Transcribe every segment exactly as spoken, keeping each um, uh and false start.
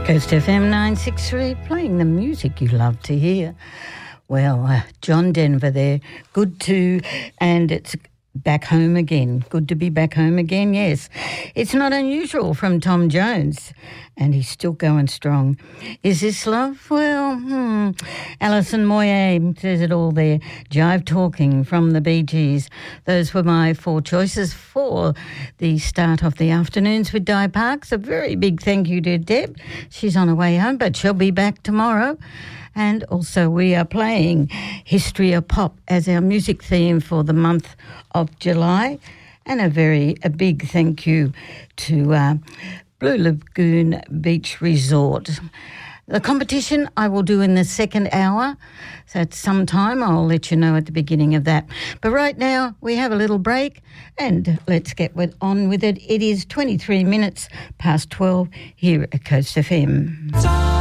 Coast F M nine sixty-three, playing the music you love to hear. Well, uh, John Denver there, good to, and it's back home again. Good to be back home again, yes. It's not unusual from Tom Jones, and he's still going strong. Is this love? Well, hmm. Alison Moyet says it all there. Jive Talking from the Bee Gees. Those were my four choices for the start of the afternoons with Di Parks. A very big thank you to Deb. She's on her way home, but she'll be back tomorrow. And also we are playing History of Pop as our music theme for the month of July. And a very a big thank you to uh, Blue Lagoon Beach Resort. The competition I will do in the second hour. So at some time I'll let you know at the beginning of that. But right now we have a little break and let's get on with it. It is twenty-three minutes past twelve here at Coast F M.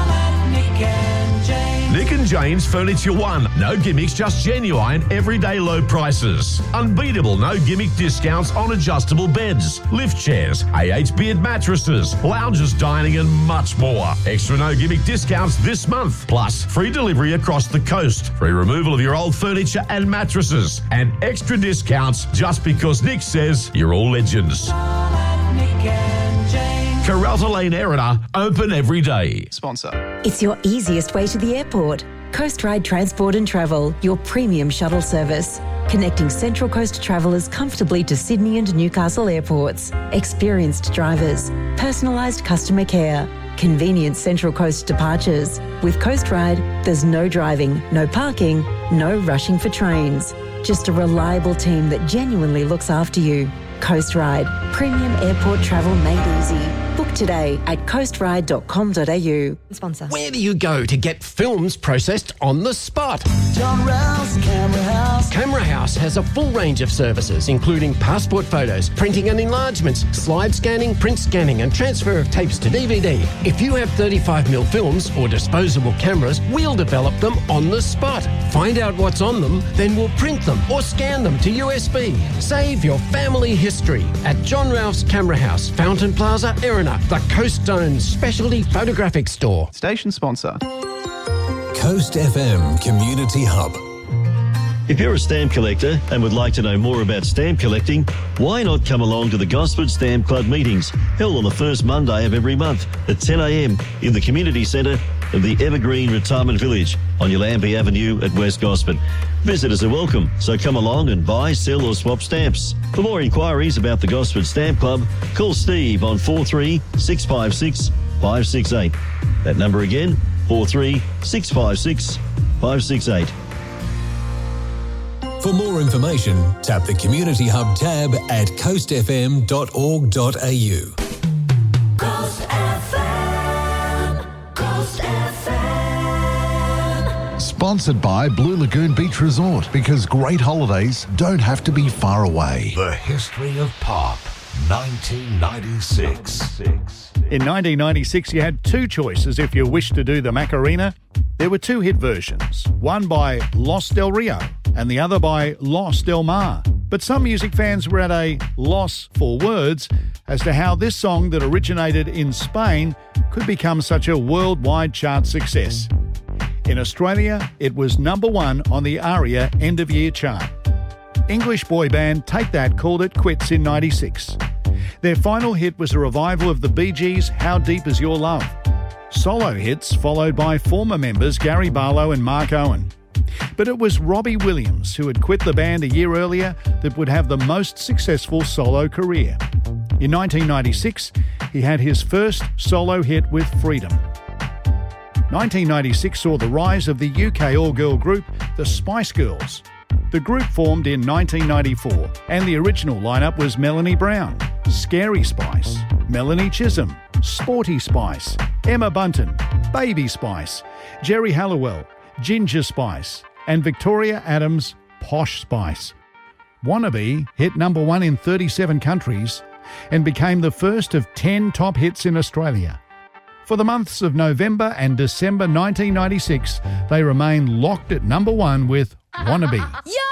Nick and Jane's Furniture One. No gimmicks, just genuine, everyday low prices. Unbeatable, no gimmick discounts on adjustable beds, lift chairs, A H Beard mattresses, lounges, dining and much more. Extra no gimmick discounts this month. Plus, free delivery across the coast. Free removal of your old furniture and mattresses. And extra discounts just because Nick says you're all legends. Caralta Lane Erina, open every day. Sponsor. It's your easiest way to the airport. Coast Ride Transport and Travel, your premium shuttle service. Connecting Central Coast travellers comfortably to Sydney and Newcastle airports. Experienced drivers. Personalised customer care. Convenient Central Coast departures. With Coast Ride, there's no driving, no parking, no rushing for trains. Just a reliable team that genuinely looks after you. Coast Ride, premium airport travel made easy. Book today at coast ride dot com dot a u. Sponsor. Where do you go to get films processed on the spot? John Rouse Camera House. Camera House has a full range of services, including passport photos, printing and enlargements, slide scanning, print scanning and transfer of tapes to D V D. If you have thirty-five millimeter films or disposable cameras, we'll develop them on the spot. Find out what's on them, then we'll print them or scan them to U S B. Save your family history at John Ralph's Camera House, Fountain Plaza, Erina, the Coast Zone's specialty photographic store. Station sponsor. Coast F M Community Hub. If you're a stamp collector and would like to know more about stamp collecting, why not come along to the Gosford Stamp Club meetings, held on the first Monday of every month at ten a m in the community centre of the Evergreen Retirement Village on Yallambee Avenue at West Gosford. Visitors are welcome, so come along and buy, sell or swap stamps. For more inquiries about the Gosford Stamp Club, call Steve on four three six five six five six eight. That number again, four three six five six five six eight. For more information, tap the Community Hub tab at coast f m dot org dot a u. Coast F M. Coast F M. Sponsored by Blue Lagoon Beach Resort, because great holidays don't have to be far away. The History of Pop, nineteen ninety-six. In nineteen ninety-six, you had two choices if you wished to do the Macarena. There were two hit versions, one by Los Del Rio and the other by Los Del Mar. But some music fans were at a loss for words as to how this song that originated in Spain could become such a worldwide chart success. In Australia, it was number one on the ARIA end-of-year chart. English boy band Take That called it quits in ninety-six. Their final hit was a revival of the Bee Gees' How Deep Is Your Love? Solo hits followed by former members Gary Barlow and Mark Owen. But it was Robbie Williams, who had quit the band a year earlier, that would have the most successful solo career. In nineteen ninety-six, he had his first solo hit with Freedom. nineteen ninety-six saw the rise of the U K all-girl group, the Spice Girls. The group formed in nineteen ninety-four, and the original lineup was Melanie Brown, Scary Spice, Melanie Chisholm, Sporty Spice, Emma Bunton, Baby Spice, Jerry Halliwell, Ginger Spice, and Victoria Adams' Posh Spice. Wannabe hit number one in thirty-seven countries and became the first of ten top hits in Australia. For the months of November and December nineteen ninety-six, they remained locked at number one with Wannabe. Yo!